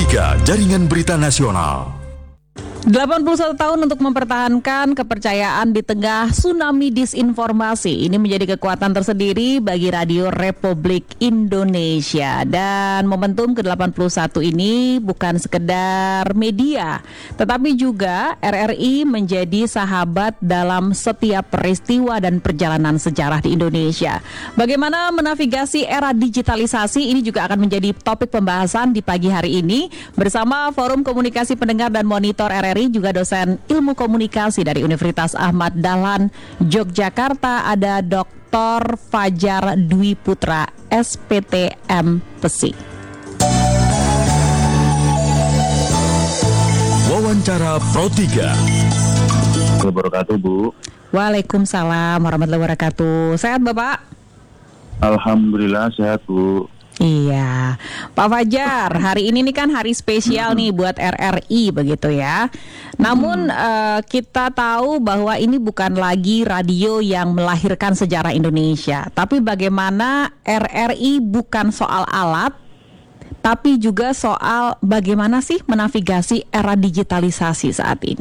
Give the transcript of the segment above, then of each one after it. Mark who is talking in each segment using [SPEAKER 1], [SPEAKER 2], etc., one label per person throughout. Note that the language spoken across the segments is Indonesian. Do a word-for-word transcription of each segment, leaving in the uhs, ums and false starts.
[SPEAKER 1] tiga Jaringan Berita Nasional.
[SPEAKER 2] delapan puluh satu tahun untuk mempertahankan kepercayaan di tengah tsunami disinformasi. Ini menjadi kekuatan tersendiri bagi Radio Republik Indonesia. Dan momentum ke delapan puluh satu ini bukan sekedar media, tetapi juga R R I menjadi sahabat dalam setiap peristiwa dan perjalanan sejarah di Indonesia. Bagaimana menavigasi era digitalisasi ini juga akan menjadi topik pembahasan di pagi hari ini bersama Forum Komunikasi Pendengar dan Monitor R R I, juga dosen ilmu komunikasi dari Universitas Ahmad Dahlan Yogyakarta, ada Doktor Fajar Dwi Putra, S P T M P S I.
[SPEAKER 1] Wawancara Pro tiga.
[SPEAKER 3] Assalamualaikum wabarakatuh, Bu.
[SPEAKER 2] Waalaikumsalam warahmatullahi wabarakatuh. Sehat, Bapak?
[SPEAKER 3] Alhamdulillah sehat, Bu.
[SPEAKER 2] Iya, Pak Fajar, hari ini nih kan hari spesial nih buat R R I begitu ya. Namun uh, kita tahu bahwa ini bukan lagi radio yang melahirkan sejarah Indonesia, tapi bagaimana R R I bukan soal alat, tapi juga soal bagaimana sih menavigasi era digitalisasi saat ini.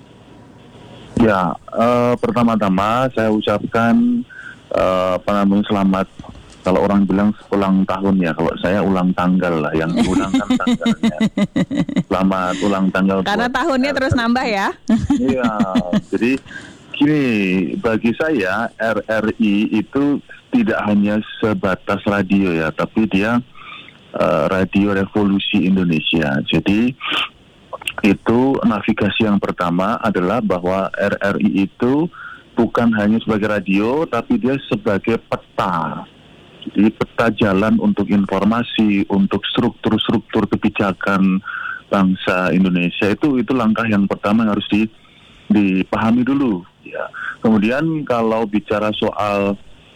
[SPEAKER 3] Ya, uh, pertama-tama saya ucapkan uh, apa namanya selamat. Kalau orang bilang ulang tahun ya, kalau saya ulang tanggal lah, yang ulang kan tanggalnya. Selamat ulang tanggal.
[SPEAKER 2] Karena tahunnya R R I terus nambah ya.
[SPEAKER 3] Iya, jadi gini, bagi saya R R I itu tidak hanya sebatas radio ya, tapi dia uh, Radio Revolusi Indonesia. Jadi itu navigasi yang pertama adalah bahwa R R I itu bukan hanya sebagai radio, tapi dia sebagai peta. Jadi peta jalan untuk informasi, untuk struktur-struktur kebijakan bangsa Indonesia, itu itu langkah yang pertama yang harus di, dipahami dulu. Ya. Kemudian kalau bicara soal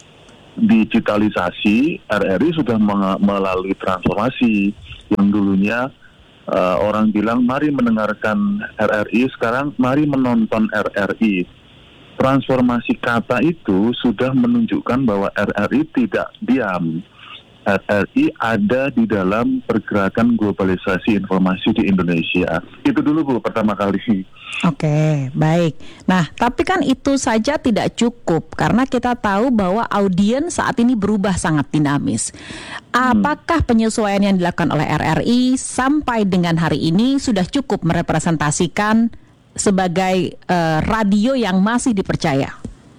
[SPEAKER 3] digitalisasi, R R I sudah meng- melalui transformasi yang dulunya uh, orang bilang mari mendengarkan R R I, sekarang mari menonton R R I. Transformasi kata itu sudah menunjukkan bahwa R R I tidak diam. R R I ada di dalam pergerakan globalisasi informasi di Indonesia. Itu dulu, Bu, pertama kali.
[SPEAKER 2] Oke, baik. Nah, tapi kan itu saja tidak cukup karena kita tahu bahwa audiens saat ini berubah sangat dinamis. Apakah penyesuaian yang dilakukan oleh R R I sampai dengan hari ini sudah cukup merepresentasikan sebagai uh, radio yang masih dipercaya?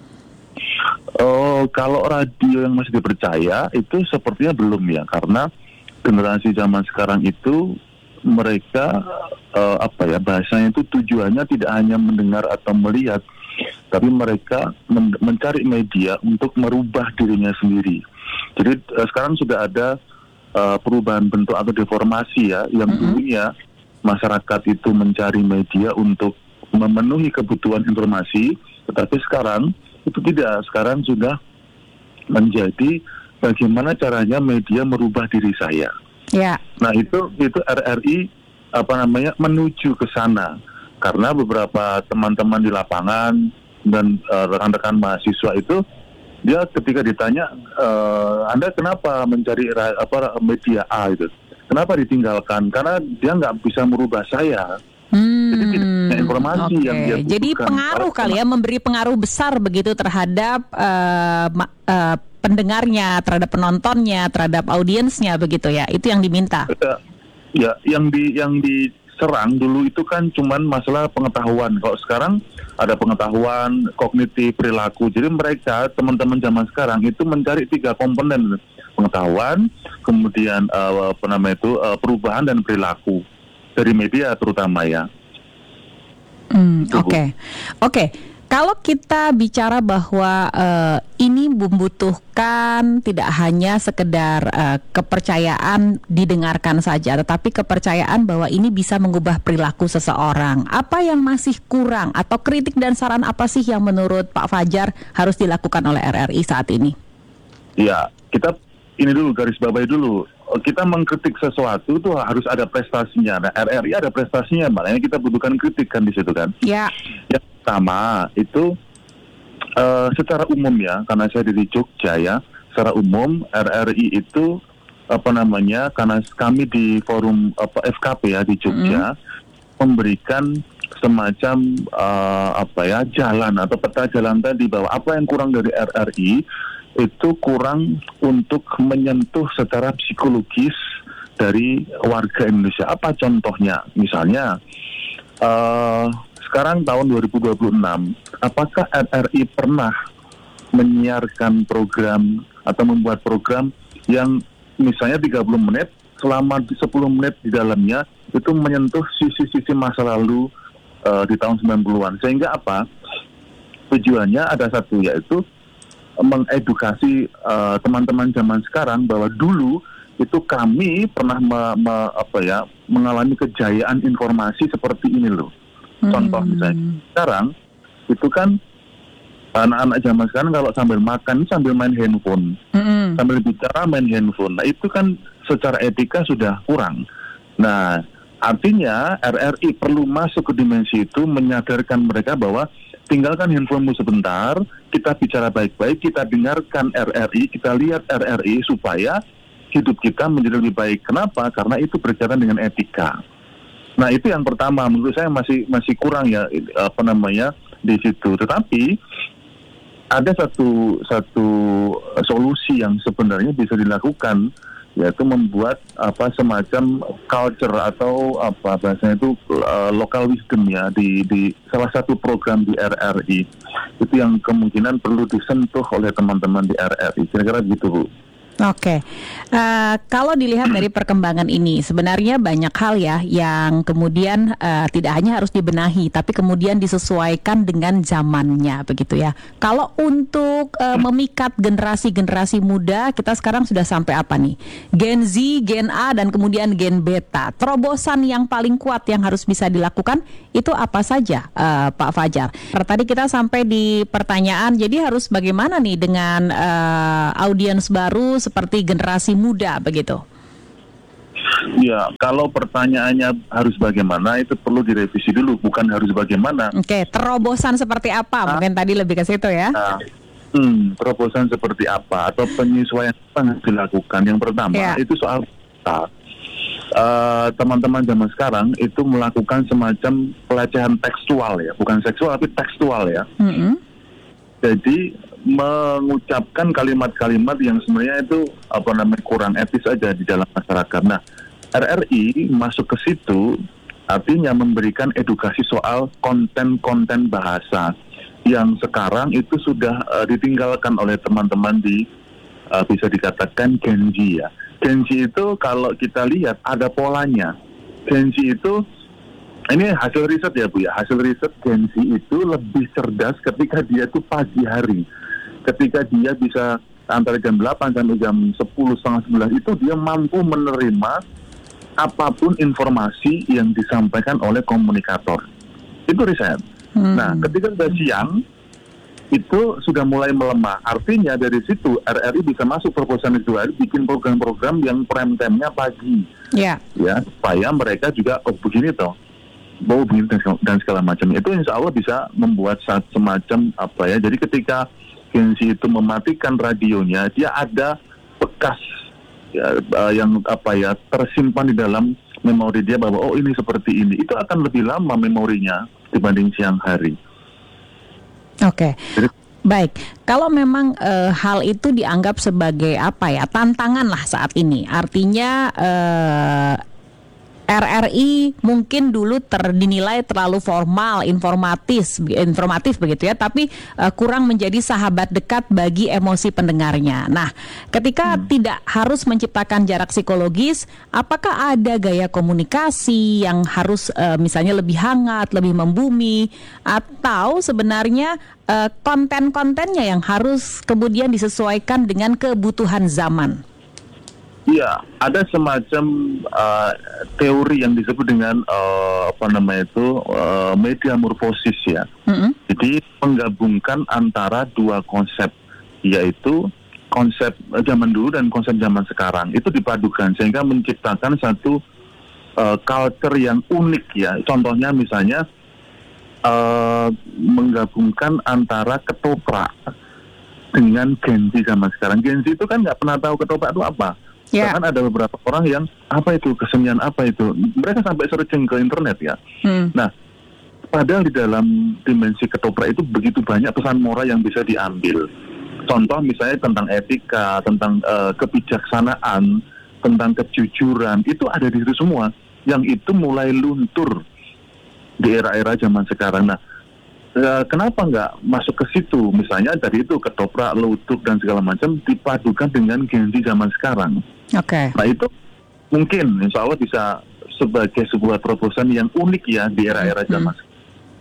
[SPEAKER 3] Oh, kalau radio yang masih dipercaya itu sepertinya belum ya, karena generasi zaman sekarang itu mereka uh, apa ya bahasanya itu tujuannya tidak hanya mendengar atau melihat, tapi mereka men- mencari media untuk merubah dirinya sendiri. Jadi uh, sekarang sudah ada uh, perubahan bentuk atau deformasi ya, yang mm-hmm. dulunya masyarakat itu mencari media untuk memenuhi kebutuhan informasi, tetapi sekarang itu tidak. Sekarang sudah menjadi bagaimana caranya media merubah diri saya.
[SPEAKER 2] Ya.
[SPEAKER 3] Nah itu itu R R I apa namanya menuju ke sana, karena beberapa teman-teman di lapangan dan uh, rekan-rekan mahasiswa itu dia ketika ditanya uh, Anda kenapa mencari ra- apa media A itu, kenapa ditinggalkan? Karena dia nggak bisa merubah saya.
[SPEAKER 2] Hmm,
[SPEAKER 3] Jadi tidak ada informasi
[SPEAKER 2] okay.
[SPEAKER 3] yang dia butuhkan.
[SPEAKER 2] Jadi pengaruh kali ya, memberi pengaruh besar begitu terhadap uh, ma- uh, pendengarnya, terhadap penontonnya, terhadap audiensnya begitu ya. Itu yang diminta.
[SPEAKER 3] Ya, ya yang di yang diserang dulu itu kan cuman masalah pengetahuan. Kalau sekarang ada pengetahuan, kognitif, perilaku. Jadi mereka teman-teman zaman sekarang itu mencari tiga komponen: pengetahuan, kemudian uh, apa namanya itu uh, perubahan dan perilaku. Dari media terutama ya.
[SPEAKER 2] Hmm, Oke, okay. Oke. Okay. Kalau kita bicara bahwa uh, ini membutuhkan tidak hanya sekedar uh, kepercayaan didengarkan saja, tetapi kepercayaan bahwa ini bisa mengubah perilaku seseorang. Apa yang masih kurang atau kritik dan saran apa sih yang menurut Pak Fajar harus dilakukan oleh R R I saat ini?
[SPEAKER 3] Ya, kita ini dulu garis bawahi dulu. Kita mengkritik sesuatu itu harus ada prestasinya. Nah, R R I ada prestasinya, makanya kita butuhkan kritik kan di situ kan.
[SPEAKER 2] Ya.
[SPEAKER 3] Yang pertama itu uh, secara umum ya, karena saya dari Jogja ya, secara umum R R I itu apa namanya, karena kami di forum apa F K P ya di Jogja mm-hmm. memberikan semacam uh, apa ya jalan atau peta jalan tadi bahwa apa yang kurang dari R R I itu kurang untuk menyentuh secara psikologis dari warga Indonesia. Apa contohnya? Misalnya uh, sekarang tahun dua ribu dua puluh enam, apakah R R I pernah menyiarkan program atau membuat program yang misalnya tiga puluh menit, selama sepuluh menit di dalamnya itu menyentuh sisi-sisi masa lalu uh, di tahun sembilan puluhan. Sehingga apa? Tujuannya ada satu, yaitu mengedukasi uh, teman-teman zaman sekarang bahwa dulu itu kami pernah me, me, apa ya, mengalami kejayaan informasi seperti ini loh. Contoh hmm. misalnya sekarang itu kan anak-anak zaman sekarang kalau sambil makan sambil main handphone, mm-hmm. sambil bicara main handphone. Nah itu kan secara etika sudah kurang. Nah artinya R R I perlu masuk ke dimensi itu, menyadarkan mereka bahwa tinggalkan handphonemu sebentar, kita bicara baik-baik, kita dengarkan R R I, kita lihat R R I supaya hidup kita menjadi lebih baik. Kenapa? Karena itu berkaitan dengan etika. Nah itu yang pertama, menurut saya masih masih kurang ya apa namanya di situ. Tetapi ada satu satu solusi yang sebenarnya bisa dilakukan, yaitu membuat apa semacam culture atau apa bahasanya itu uh, local wisdom ya di di salah satu program di R R I. Itu yang kemungkinan perlu disentuh oleh teman-teman di R R I. Kira-kira begitu, Bu.
[SPEAKER 2] Oke, uh, kalau dilihat dari perkembangan ini, sebenarnya banyak hal ya yang kemudian uh, tidak hanya harus dibenahi, tapi kemudian disesuaikan dengan zamannya, begitu ya. Kalau untuk uh, memikat generasi-generasi muda, kita sekarang sudah sampai apa nih? Gen Z, Gen A, dan kemudian Gen Beta. Terobosan yang paling kuat yang harus bisa dilakukan itu apa saja, uh, Pak Fajar? Tadi kita sampai di pertanyaan, jadi harus bagaimana nih dengan uh, audiens baru seperti generasi muda begitu?
[SPEAKER 3] Ya, kalau pertanyaannya harus bagaimana itu perlu direvisi dulu, bukan harus bagaimana.
[SPEAKER 2] Oke, terobosan seperti apa? Nah, mungkin tadi lebih ke situ ya. Nah,
[SPEAKER 3] hmm, terobosan seperti apa atau penyesuaian apa yang dilakukan? Yang pertama ya. Itu soal uh, teman-teman zaman sekarang itu melakukan semacam pelecehan tekstual ya, bukan seksual tapi tekstual ya. Mm-hmm. Jadi mengucapkan kalimat-kalimat yang sebenarnya itu apa namanya kurang etis aja di dalam masyarakat. Nah, R R I masuk ke situ artinya memberikan edukasi soal konten-konten bahasa yang sekarang itu sudah uh, ditinggalkan oleh teman-teman di uh, bisa dikatakan Gen Z ya. Gen Z itu kalau kita lihat ada polanya. Gen Z itu ini hasil riset ya Bu ya, hasil riset Gen Z itu lebih cerdas ketika dia tuh pagi hari. Ketika dia bisa antara jam delapan sampai jam sepuluh, setengah sebelas itu dia mampu menerima apapun informasi yang disampaikan oleh komunikator. Itu riset. Hmm. Nah, ketika sudah siang itu sudah mulai melemah. Artinya dari situ R R I bisa masuk proposal itu, bikin program-program yang prime time-nya pagi. Yeah. Ya, supaya mereka juga oh begini toh. Bau begini dan segala macam. Itu insya Allah bisa membuat semacam apa ya. Jadi ketika Gen Z itu mematikan radionya, dia ada bekas ya, uh, yang apa ya tersimpan di dalam memori dia bahwa oh ini seperti ini. Itu akan lebih lama memorinya dibanding siang hari.
[SPEAKER 2] Oke. Okay. Baik, kalau memang uh, hal itu dianggap sebagai apa ya tantangan lah saat ini, artinya uh, R R I mungkin dulu terdinilai terlalu formal, informatif, informatif begitu ya, tapi uh, kurang menjadi sahabat dekat bagi emosi pendengarnya. Nah, ketika hmm. tidak harus menciptakan jarak psikologis, apakah ada gaya komunikasi yang harus uh, misalnya lebih hangat, lebih membumi, atau sebenarnya uh, konten-kontennya yang harus kemudian disesuaikan dengan kebutuhan zaman?
[SPEAKER 3] Iya, ada semacam uh, teori yang disebut dengan uh, apa namanya itu uh, mediamorfosis ya. Mm-hmm. Jadi menggabungkan antara dua konsep, yaitu konsep zaman dulu dan konsep zaman sekarang. Itu dipadukan sehingga menciptakan satu uh, culture yang unik ya. Contohnya misalnya uh, menggabungkan antara ketoprak dengan Gen Z zaman sekarang. Gen Z itu kan nggak pernah tahu ketoprak itu apa.
[SPEAKER 2] Yeah.
[SPEAKER 3] Bahkan ada beberapa orang yang apa itu kesenian apa itu, mereka sampai searching ke internet ya. Hmm. Nah, padahal di dalam dimensi ketoprak itu begitu banyak pesan moral yang bisa diambil. Contoh misalnya tentang etika, tentang uh, kebijaksanaan, tentang kejujuran, itu ada di situ semua. Yang itu mulai luntur di era-era zaman sekarang. Nah, uh, kenapa nggak masuk ke situ? Misalnya dari itu ketoprak, lutuk dan segala macam dipadukan dengan Gen Z zaman sekarang.
[SPEAKER 2] Oke. Okay.
[SPEAKER 3] Nah itu mungkin insya Allah bisa sebagai sebuah terobosan yang unik ya di era-era zaman sekarang.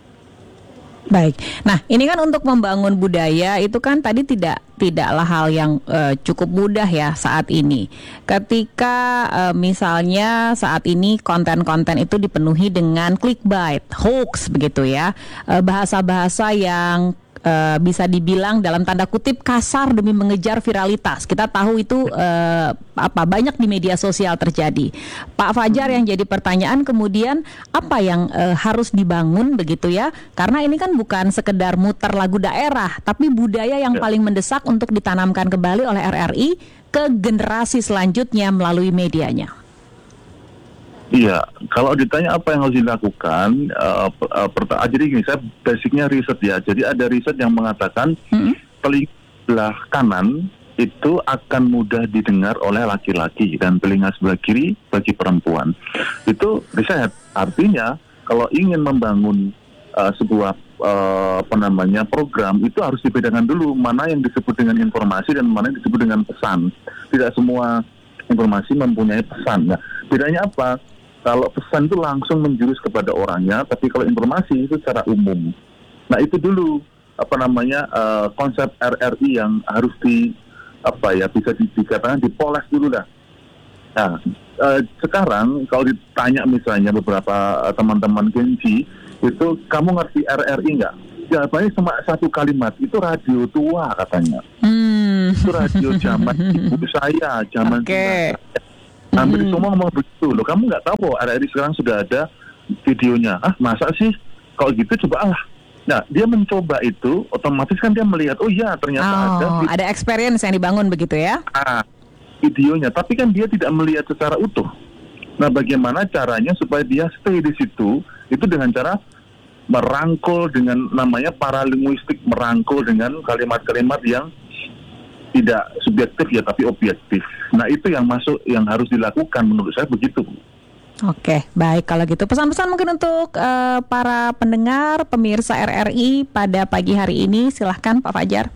[SPEAKER 2] Baik. Nah, ini kan untuk membangun budaya itu kan tadi tidak tidaklah hal yang uh, cukup mudah ya saat ini. Ketika uh, misalnya saat ini konten-konten itu dipenuhi dengan clickbait, hoax begitu ya. Uh, bahasa-bahasa yang Uh, bisa dibilang dalam tanda kutip kasar demi mengejar viralitas. Kita tahu itu uh, apa banyak di media sosial terjadi. Pak Fajar, yang jadi pertanyaan kemudian apa yang uh, harus dibangun begitu ya? Karena ini kan bukan sekedar muter lagu daerah, tapi budaya yang paling mendesak untuk ditanamkan kembali oleh R R I ke generasi selanjutnya melalui medianya.
[SPEAKER 3] Iya, kalau ditanya apa yang harus dilakukan, uh, uh, perta- jadi gini, saya basicnya riset ya. Jadi ada riset yang mengatakan mm-hmm. telinga sebelah kanan itu akan mudah didengar oleh laki-laki dan telinga sebelah kiri bagi perempuan. Itu riset. Artinya kalau ingin membangun uh, sebuah uh, apa namanya program, itu harus dibedakan dulu mana yang disebut dengan informasi dan mana yang disebut dengan pesan. Tidak semua informasi mempunyai pesan. Nah, bedanya apa? Kalau pesan itu langsung menjurus kepada orangnya, tapi kalau informasi itu secara umum. Nah itu dulu apa namanya uh, konsep R R I yang harus di apa ya bisa di, dikatakan dipoles dulu dah. Nah uh, sekarang kalau ditanya misalnya beberapa uh, teman-teman Gen Z itu, kamu ngerti R R I nggak? Jawabannya cuma satu kalimat, itu radio tua katanya. Hmm. Itu radio zaman ibu saya, zaman
[SPEAKER 2] okay.
[SPEAKER 3] saya. Hampir hmm. semua ngomong begitu loh. Kamu nggak tahu R R I sekarang sudah ada videonya. Ah masa sih? Kalau gitu coba Allah. Nah dia mencoba itu, otomatis kan dia melihat, oh iya ternyata
[SPEAKER 2] oh,
[SPEAKER 3] ada.
[SPEAKER 2] Video. Ada experience yang dibangun begitu ya?
[SPEAKER 3] Ah, videonya. Tapi kan dia tidak melihat secara utuh. Nah bagaimana caranya supaya dia stay di situ? Itu dengan cara merangkul dengan namanya paralinguistik, merangkul dengan kalimat-kalimat yang tidak subjektif ya tapi objektif. Nah itu yang masuk yang harus dilakukan menurut saya begitu.
[SPEAKER 2] Oke, baik kalau gitu. Pesan-pesan mungkin untuk uh, para pendengar, pemirsa R R I pada pagi hari ini, silahkan Pak Fajar.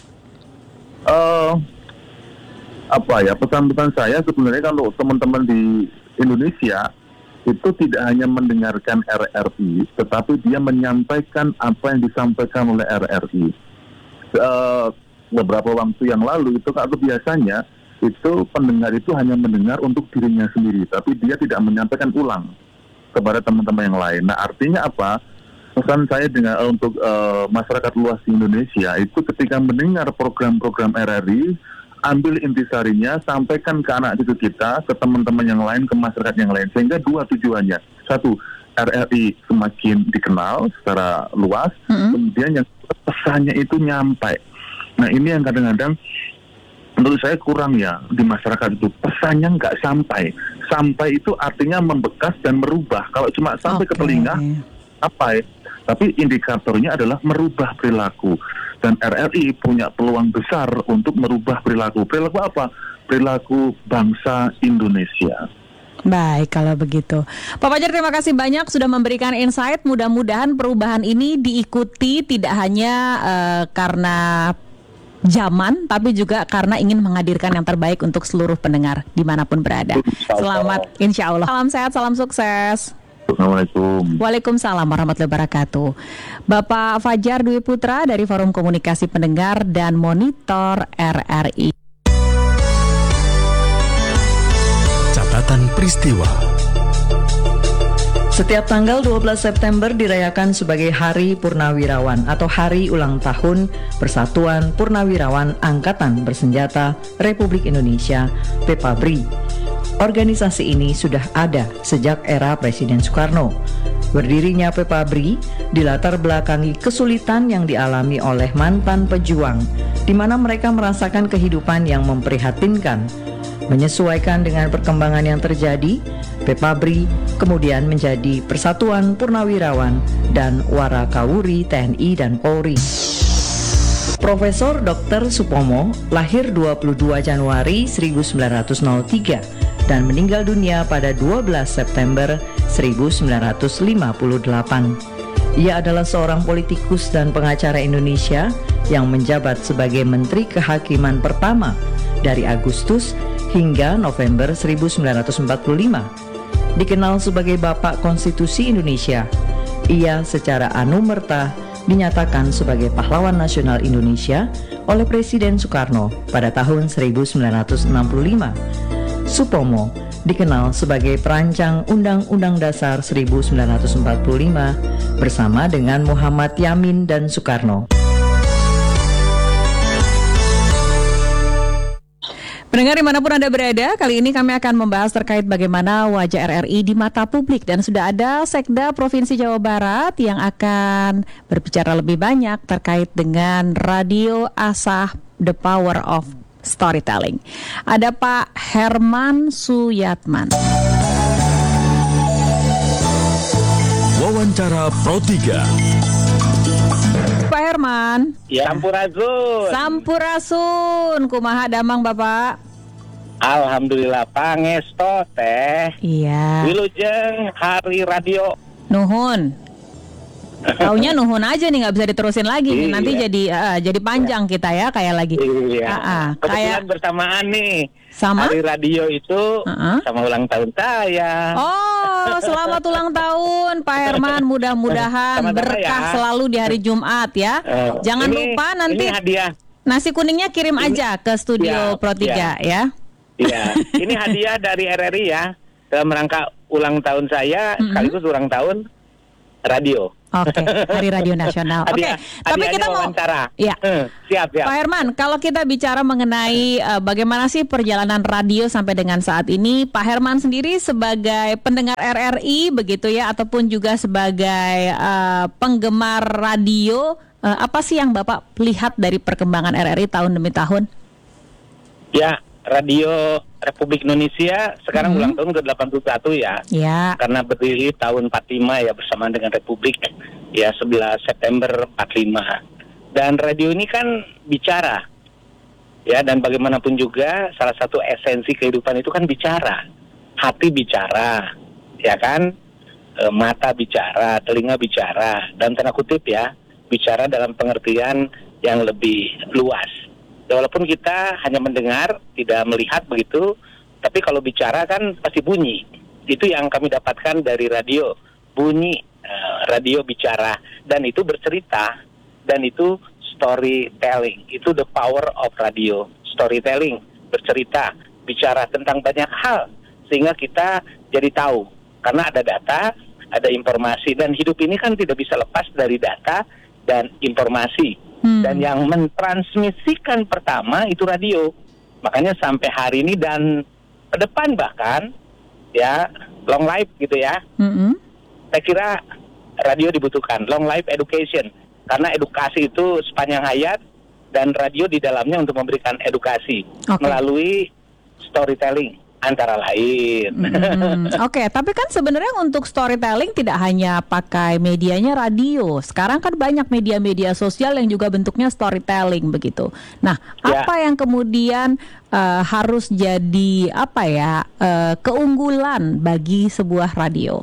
[SPEAKER 3] Uh, apa ya pesan-pesan saya sebenarnya kalau teman-teman di Indonesia itu tidak hanya mendengarkan R R I, tetapi dia menyampaikan apa yang disampaikan oleh R R I. Uh, beberapa waktu yang lalu itu kalau biasanya itu pendengar itu hanya mendengar untuk dirinya sendiri, tapi dia tidak menyampaikan ulang kepada teman-teman yang lain. Nah artinya apa? Pesan saya dengan uh, untuk uh, masyarakat luas di Indonesia itu ketika mendengar program-program R R I, ambil intisarinya, sampaikan ke anak cucu kita, ke teman-teman yang lain, ke masyarakat yang lain, sehingga dua tujuannya. Satu, R R I semakin dikenal secara luas, mm-hmm. kemudian yang pesannya itu nyampai. Nah ini yang kadang-kadang menurut saya kurang ya di masyarakat itu, pesannya nggak sampai. Sampai itu artinya membekas dan merubah. Kalau cuma sampai okay. ke telinga, apa ya? Tapi indikatornya adalah merubah perilaku. Dan R R I punya peluang besar untuk merubah perilaku. Perilaku apa? Perilaku bangsa Indonesia.
[SPEAKER 2] Baik kalau begitu. Pak Fajar, terima kasih banyak sudah memberikan insight. Mudah-mudahan perubahan ini diikuti tidak hanya uh, karena zaman, tapi juga karena ingin menghadirkan yang terbaik untuk seluruh pendengar dimanapun berada. Selamat, insya Allah. Salam sehat, salam sukses.
[SPEAKER 3] Assalamualaikum.
[SPEAKER 2] Waalaikumsalam warahmatullahi wabarakatuh. Bapak Fajar Dwi Putra dari Forum Komunikasi Pendengar dan Monitor R R I.
[SPEAKER 1] Catatan peristiwa.
[SPEAKER 4] Setiap tanggal dua belas September dirayakan sebagai Hari Purnawirawan atau Hari Ulang Tahun Persatuan Purnawirawan Angkatan Bersenjata Republik Indonesia P P A B R I. Organisasi ini sudah ada sejak era Presiden Soekarno. Berdirinya P P A B R I dilatar belakangi kesulitan yang dialami oleh mantan pejuang, di mana mereka merasakan kehidupan yang memprihatinkan. Menyesuaikan dengan perkembangan yang terjadi, Pepabri kemudian menjadi Persatuan Purnawirawan dan Warakawuri T N I dan Polri. Profesor Doktor Supomo lahir dua puluh dua Januari seribu sembilan ratus tiga dan meninggal dunia pada dua belas September seribu sembilan ratus lima puluh delapan. Ia adalah seorang politikus dan pengacara Indonesia yang menjabat sebagai Menteri Kehakiman pertama dari Agustus hingga November seribu sembilan ratus empat puluh lima. Dikenal sebagai Bapak Konstitusi Indonesia, ia secara anumerta dinyatakan sebagai pahlawan nasional Indonesia oleh Presiden Soekarno pada tahun seribu sembilan ratus enam puluh lima. Supomo dikenal sebagai perancang Undang-Undang Dasar seribu sembilan ratus empat puluh lima bersama dengan Muhammad Yamin dan Soekarno.
[SPEAKER 2] Pendengar dimanapun Anda berada, kali ini kami akan membahas terkait bagaimana wajah R R I di mata publik. Dan sudah ada Sekda Provinsi Jawa Barat yang akan berbicara lebih banyak terkait dengan Radio Asah The Power of Storytelling. Ada Pak Herman Suyatman.
[SPEAKER 1] Wawancara Pro tiga.
[SPEAKER 2] Pak Herman.
[SPEAKER 5] Ya. Sampurasun.
[SPEAKER 2] Sampurasun. Kumaha damang Bapak?
[SPEAKER 5] Alhamdulillah pangesto teh.
[SPEAKER 2] Iya.
[SPEAKER 5] Wilujeng hari radio.
[SPEAKER 2] Nuhun. Taunya nuhun aja nih, nggak bisa diterusin lagi nih.
[SPEAKER 5] Iya.
[SPEAKER 2] Nanti jadi uh, jadi panjang iya. kita ya kayak lagi.
[SPEAKER 5] Iya.
[SPEAKER 2] Uh-uh.
[SPEAKER 5] Kebetulan
[SPEAKER 2] Kayak
[SPEAKER 5] bersamaan nih.
[SPEAKER 2] sama
[SPEAKER 5] hari radio itu
[SPEAKER 2] uh-uh.
[SPEAKER 5] sama ulang tahun saya.
[SPEAKER 2] Oh, selamat ulang tahun Pak Herman. Mudah-mudahan
[SPEAKER 5] Sama-sama
[SPEAKER 2] berkah
[SPEAKER 5] ya.
[SPEAKER 2] selalu di hari Jumat ya.
[SPEAKER 5] Uh,
[SPEAKER 2] Jangan
[SPEAKER 5] ini,
[SPEAKER 2] lupa nanti
[SPEAKER 5] ini hadiah.
[SPEAKER 2] nasi kuningnya kirim
[SPEAKER 5] Ini,
[SPEAKER 2] aja ke studio
[SPEAKER 5] ya,
[SPEAKER 2] Pro tiga ya.
[SPEAKER 5] Iya. Ini hadiah dari R R I ya dalam rangka ulang tahun saya
[SPEAKER 2] Mm-hmm.
[SPEAKER 5] sekaligus ulang tahun radio.
[SPEAKER 2] Oke, Hari Radio Nasional. Oke,
[SPEAKER 5] Hadiah,
[SPEAKER 2] tapi kita mau
[SPEAKER 5] wawancara.
[SPEAKER 2] ya.
[SPEAKER 5] Hmm, siap ya.
[SPEAKER 2] Pak Herman, kalau kita bicara mengenai uh, bagaimana sih perjalanan radio sampai dengan saat ini, Pak Herman sendiri sebagai pendengar R R I begitu ya, ataupun juga sebagai uh, penggemar radio, uh, apa sih yang Bapak lihat dari perkembangan R R I tahun demi tahun?
[SPEAKER 5] Ya, Radio Republik Indonesia sekarang
[SPEAKER 2] Hmm.
[SPEAKER 5] ulang tahun ke delapan puluh satu ya.
[SPEAKER 2] Ya.
[SPEAKER 5] Karena berdiri tahun empat puluh lima ya bersamaan dengan Republik ya sebelas September empat puluh lima. Dan radio ini kan bicara. Ya, dan bagaimanapun juga salah satu esensi kehidupan itu kan bicara. Hati bicara, ya kan? E, mata bicara, telinga bicara, dan tanda kutip ya, bicara dalam pengertian yang lebih luas. Ya, walaupun kita hanya mendengar, tidak melihat begitu, tapi kalau bicara kan pasti bunyi. Itu yang kami dapatkan dari radio, bunyi uh, radio bicara, dan itu bercerita, dan itu storytelling. Itu the power of radio, storytelling, bercerita, bicara tentang banyak hal, sehingga kita jadi tahu. Karena ada data, ada informasi, dan hidup ini kan tidak bisa lepas dari data dan informasi. Hmm. Dan yang mentransmisikan pertama itu radio. Makanya sampai hari ini dan ke depan bahkan ya long life gitu ya. Mm-hmm. Saya kira radio dibutuhkan, long life education. Karena edukasi itu sepanjang hayat dan radio di dalamnya untuk memberikan edukasi okay. melalui storytelling antara lain.
[SPEAKER 2] Hmm, Oke, okay. Tapi kan sebenarnya untuk storytelling tidak hanya pakai medianya radio. Sekarang kan banyak media-media sosial yang juga bentuknya storytelling begitu. Nah, ya. Apa yang kemudian uh, harus jadi apa ya uh, keunggulan bagi sebuah radio?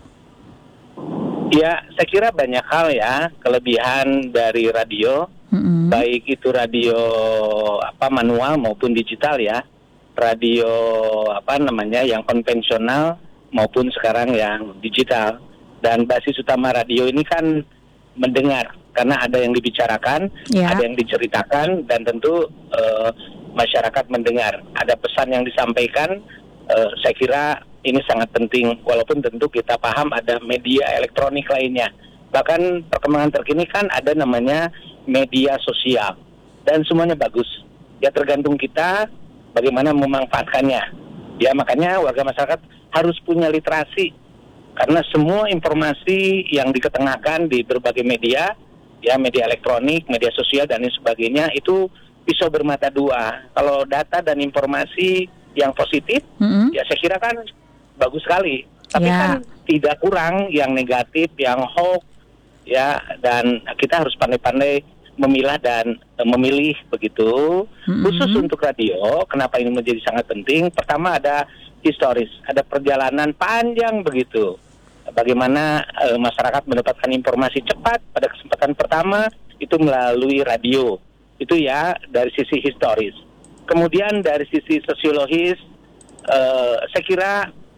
[SPEAKER 5] Ya, saya kira banyak hal ya kelebihan dari radio, mm-hmm. baik itu radio apa manual maupun digital ya. Radio apa namanya yang konvensional maupun sekarang yang digital. Dan basis utama radio ini kan mendengar, karena ada yang dibicarakan, ya. Ada yang diceritakan, dan tentu uh, masyarakat mendengar. Ada pesan yang disampaikan, uh, saya kira ini sangat penting, walaupun tentu kita paham ada media elektronik lainnya. Bahkan perkembangan terkini kan ada namanya media sosial, dan semuanya bagus. Ya tergantung kita bagaimana memanfaatkannya. Ya makanya warga masyarakat harus punya literasi. Karena semua informasi yang diketengahkan di berbagai media, ya media elektronik, media sosial dan lain sebagainya itu pisau bermata dua. Kalau data dan informasi yang positif,
[SPEAKER 2] Mm-mm.
[SPEAKER 5] ya saya kira kan bagus sekali. Tapi
[SPEAKER 2] Ya.
[SPEAKER 5] kan tidak kurang yang negatif, yang hoax, ya, dan kita harus pandai-pandai memilah dan e, memilih begitu.
[SPEAKER 2] Mm-mm.
[SPEAKER 5] Khusus untuk radio, kenapa ini menjadi sangat penting? Pertama ada historis, ada perjalanan panjang begitu. Bagaimana e, masyarakat mendapatkan informasi cepat pada kesempatan pertama itu melalui radio. Itu ya dari sisi historis. Kemudian dari sisi sosiologis, e, saya kira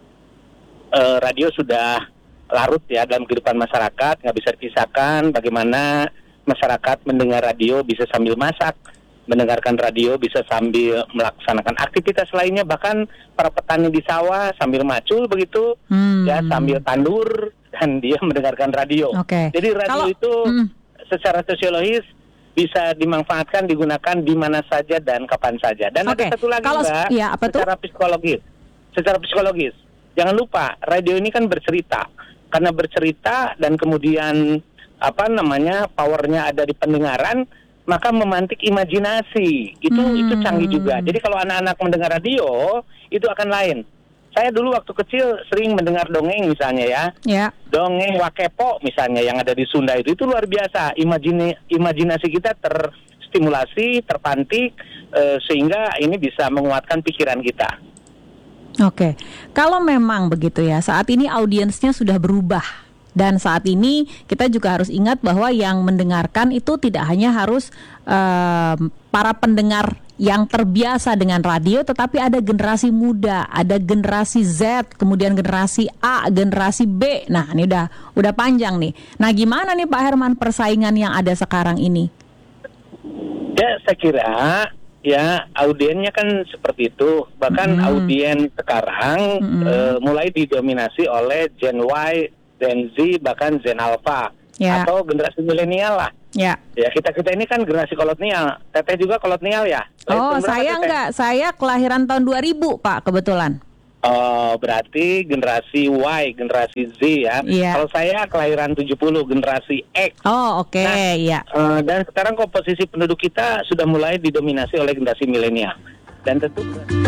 [SPEAKER 5] e, radio sudah larut ya dalam kehidupan masyarakat, nggak bisa dipisahkan. Bagaimana masyarakat mendengar radio bisa sambil masak, mendengarkan radio bisa sambil melaksanakan aktivitas lainnya, bahkan para petani di sawah sambil macul begitu,
[SPEAKER 2] Hmm.
[SPEAKER 5] ya sambil tandur dan dia mendengarkan radio.
[SPEAKER 2] Oke.
[SPEAKER 5] Jadi radio
[SPEAKER 2] Kalau-
[SPEAKER 5] itu
[SPEAKER 2] Hmm.
[SPEAKER 5] secara sosiologis bisa dimanfaatkan, digunakan di mana saja dan kapan saja. Dan
[SPEAKER 2] Oke.
[SPEAKER 5] ada satu lagi
[SPEAKER 2] Kalau-
[SPEAKER 5] Mbak,
[SPEAKER 2] ya, apa tuh?
[SPEAKER 5] secara psikologis, secara psikologis, jangan lupa radio ini kan bercerita, karena bercerita dan kemudian apa namanya powernya ada di pendengaran, maka memantik imajinasi. Itu
[SPEAKER 2] Hmm.
[SPEAKER 5] itu canggih juga. Jadi kalau anak-anak mendengar radio itu akan lain. Saya dulu waktu kecil sering mendengar dongeng misalnya ya.
[SPEAKER 2] Ya.
[SPEAKER 5] Dongeng Wakepo misalnya yang ada di Sunda itu itu luar biasa. Imajini, imajinasi kita terstimulasi, terpantik eh, sehingga ini bisa menguatkan pikiran kita.
[SPEAKER 2] Oke, kalau memang begitu ya, saat ini audiensnya sudah berubah. Dan saat ini kita juga harus ingat bahwa yang mendengarkan itu tidak hanya harus em, para pendengar yang terbiasa dengan radio, tetapi ada generasi muda, ada generasi Z, kemudian generasi A, generasi B. Nah, ini udah udah panjang nih. Nah, gimana nih Pak Herman persaingan yang ada sekarang ini?
[SPEAKER 5] Ya, saya kira ya audiennya kan seperti itu. Bahkan
[SPEAKER 2] Mm.
[SPEAKER 5] audien sekarang
[SPEAKER 2] Mm-mm.
[SPEAKER 5] eh, mulai didominasi oleh Gen Y, Gen Z, bahkan Gen Alpha
[SPEAKER 2] Ya.
[SPEAKER 5] atau generasi milenial lah.
[SPEAKER 2] Ya.
[SPEAKER 5] Ya, kita-kita ini kan generasi kolonial. Teteh juga kolonial ya?
[SPEAKER 2] Oh,
[SPEAKER 5] Tahun berapa,
[SPEAKER 2] saya
[SPEAKER 5] Teteh?
[SPEAKER 2] enggak. Saya kelahiran tahun dua ribu, Pak, kebetulan.
[SPEAKER 5] Oh, berarti generasi Y, generasi Z ya.
[SPEAKER 2] Iya.
[SPEAKER 5] Kalau saya kelahiran tujuh puluh, generasi X.
[SPEAKER 2] Oh, oke,
[SPEAKER 5] Nah,
[SPEAKER 2] ya.
[SPEAKER 5] Eh, dan sekarang komposisi penduduk kita sudah mulai didominasi oleh generasi milenial. Dan tentu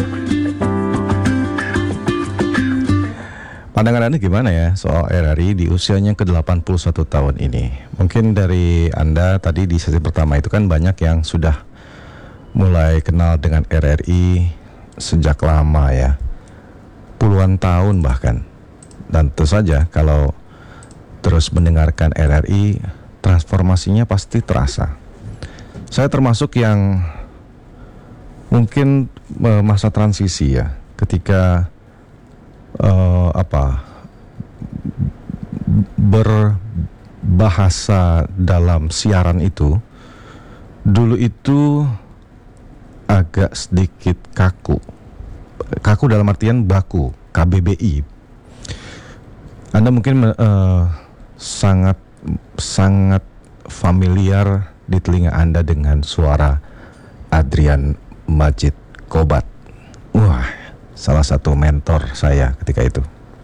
[SPEAKER 6] Pandangan Anda gimana ya soal R R I di usianya ke delapan puluh satu tahun ini? Mungkin dari Anda tadi di sesi pertama itu kan banyak yang sudah mulai kenal dengan R R I sejak lama ya, puluhan tahun bahkan. Dan tentu saja kalau terus mendengarkan R R I, transformasinya pasti terasa. Saya termasuk yang mungkin eh, masa transisi ya, ketika Uh, apa berbahasa dalam siaran itu dulu itu agak sedikit kaku kaku dalam artian baku, K B B I. Anda mungkin uh, sangat sangat familiar di telinga Anda dengan suara Adrian Majid Kobat. Wah, salah satu mentor saya ketika itu,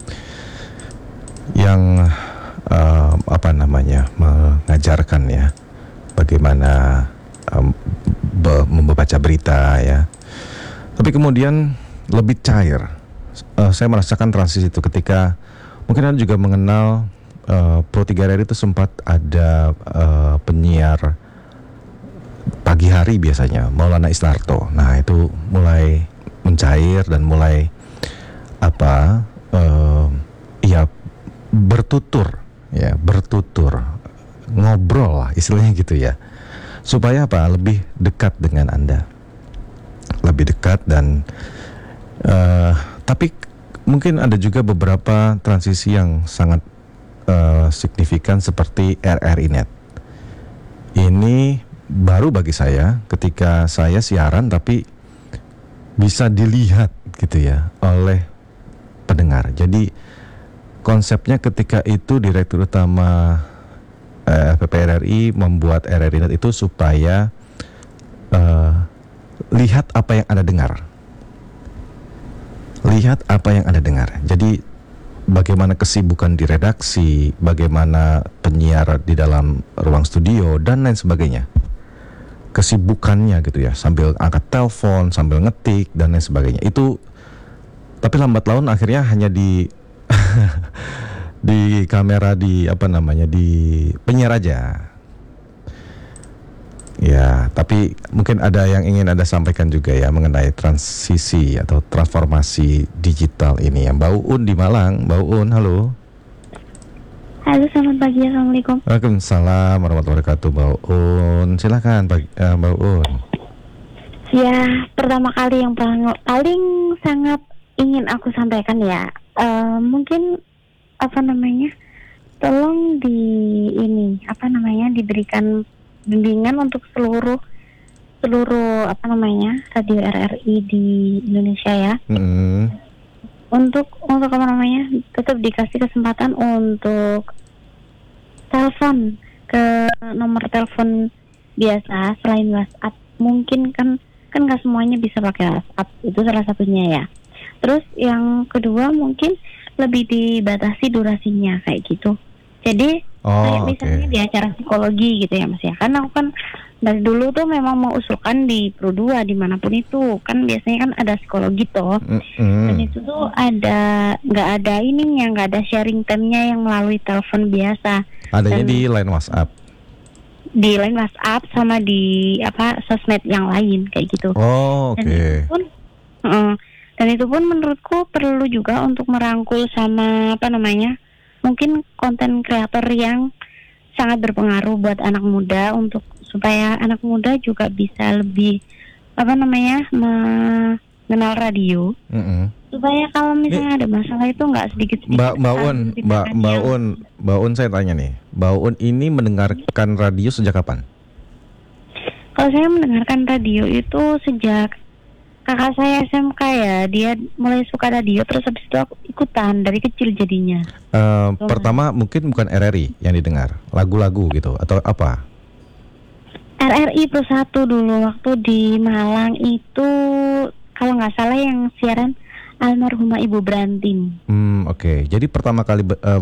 [SPEAKER 6] yang uh, apa namanya mengajarkan ya bagaimana um, be- membaca berita ya. Tapi kemudian lebih cair. Uh, saya merasakan transisi itu ketika mungkin Anda juga mengenal uh, Pro tiga R R I itu sempat ada uh, penyiar pagi hari biasanya, Maulana Isnarto. Nah, itu mulai mencair dan mulai apa uh, ya bertutur ya bertutur ngobrol lah istilahnya gitu ya, supaya apa lebih dekat dengan Anda, lebih dekat. Dan uh, tapi mungkin ada juga beberapa transisi yang sangat uh, signifikan seperti R R I Net. Ini baru bagi saya ketika saya siaran tapi bisa dilihat gitu ya oleh pendengar. Jadi konsepnya ketika itu Direktur Utama eh, P P R R I membuat R R I Net itu supaya eh, lihat apa yang Anda dengar. Lihat apa yang Anda dengar. Jadi bagaimana kesibukan di redaksi, bagaimana penyiar di dalam ruang studio dan lain sebagainya. Kesibukannya gitu ya, sambil angkat telepon, sambil ngetik dan lain sebagainya. Itu Tapi lambat laun akhirnya hanya di di kamera di apa namanya di penyiar aja. Ya, tapi mungkin ada yang ingin Anda sampaikan juga ya mengenai transisi atau transformasi digital ini ya. Mbak Uun di Malang. Mbak Uun, halo.
[SPEAKER 7] Halo, selamat pagi. Assalamualaikum.
[SPEAKER 6] Waalaikumsalam warahmatullahi wabarakatuh. Mbak Uun, silakan Pak uh, Mbak Uun.
[SPEAKER 7] Ya, pertama kali yang paling, paling sangat ingin aku sampaikan ya, uh, mungkin apa namanya, tolong di ini apa namanya diberikan bimbingan untuk seluruh seluruh apa namanya radio R R I di Indonesia ya.
[SPEAKER 6] Mm-hmm.
[SPEAKER 7] Untuk untuk apa namanya tetap dikasih kesempatan untuk telepon ke nomor telepon biasa selain WhatsApp. Mungkin kan kan nggak semuanya bisa pakai WhatsApp, itu salah satunya ya. Terus yang kedua mungkin lebih dibatasi durasinya kayak gitu. Jadi
[SPEAKER 6] Oh,
[SPEAKER 7] kayak misalnya
[SPEAKER 6] okay.
[SPEAKER 7] di acara psikologi gitu ya Mas ya. Karena aku kan dari dulu tuh memang mengusulkan di Pro dua dimanapun itu. Kan biasanya kan ada psikologi toh.
[SPEAKER 6] Mm-hmm.
[SPEAKER 7] Dan itu tuh ada nggak ada ininya, nggak ada sharing time-nya yang melalui telepon biasa.
[SPEAKER 6] Adanya
[SPEAKER 7] Dan
[SPEAKER 6] di line WhatsApp.
[SPEAKER 7] di line WhatsApp sama di apa sosmed yang lain kayak gitu.
[SPEAKER 6] Oh, oke.
[SPEAKER 7] Dan itu pun uh, dan itu pun menurutku perlu juga untuk merangkul sama apa namanya? Mungkin konten kreator yang sangat berpengaruh buat anak muda untuk supaya anak muda juga bisa lebih apa namanya mengenal radio.
[SPEAKER 6] Mm-hmm.
[SPEAKER 7] Supaya kalau misalnya ada masalah itu nggak sedikit-sedikit.
[SPEAKER 6] Mbak Mbak Un,
[SPEAKER 7] harus
[SPEAKER 6] Mbak
[SPEAKER 7] ditanyakan
[SPEAKER 6] Mbak
[SPEAKER 7] yang-
[SPEAKER 6] Un, Mbak Un saya tanya nih, Mbak Un ini mendengarkan radio sejak kapan?
[SPEAKER 7] Kalau saya mendengarkan radio itu sejak kakak saya S M K ya, dia mulai suka radio terus habis itu aku ikutan dari kecil jadinya.
[SPEAKER 6] Uh,
[SPEAKER 7] Oh.
[SPEAKER 6] pertama mungkin bukan R R I yang didengar, lagu-lagu gitu atau apa?
[SPEAKER 7] R R I Pro satu dulu waktu di Malang itu kalau nggak salah yang siaran almarhumah Ibu Brantin.
[SPEAKER 6] Hmm, oke. Jadi pertama kali be- uh,